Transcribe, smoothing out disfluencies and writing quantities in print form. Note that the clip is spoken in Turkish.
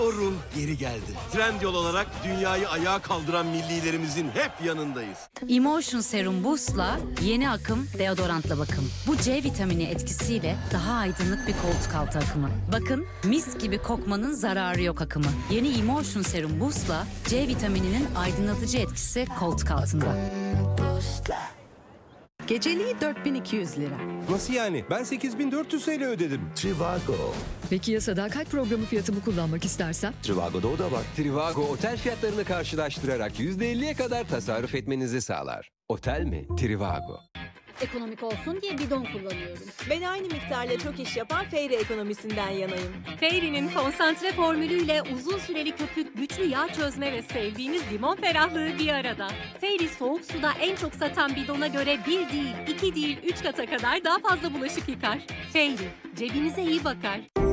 o ruh geri geldi. Trendyol olarak dünyayı ayağa kaldıran millilerimizin hep yanındayız. Emotion Serum Boost'la yeni akım deodorantla bakım. Bu C vitamini etkisiyle daha aydınlık bir koltuk altı akımı. Bakın, mis gibi kokmanın zararı yok akımı. Yeni Emotion Serum Boost'la C vitamininin aydınlatıcı etkisi koltuk altında. Geceliği 4200 lira. Nasıl yani? Ben 8400 TL ödedim. Trivago. Peki ya sadakat programı fiyatımı kullanmak istersem? Trivago'da o da var. Trivago otel fiyatlarını karşılaştırarak %50'ye kadar tasarruf etmenizi sağlar. Otel mi? Trivago. Ekonomik olsun diye bidon kullanıyorum. Ben aynı miktarla çok iş yapan Fairy ekonomisinden yanayım. Fairy'nin konsantre formülüyle uzun süreli köpük, güçlü yağ çözme ve sevdiğiniz limon ferahlığı bir arada. Fairy soğuk suda en çok satan bidona göre 1 değil, 2 değil, 3 kata kadar daha fazla bulaşık yıkar. Fairy, cebinize iyi bakar.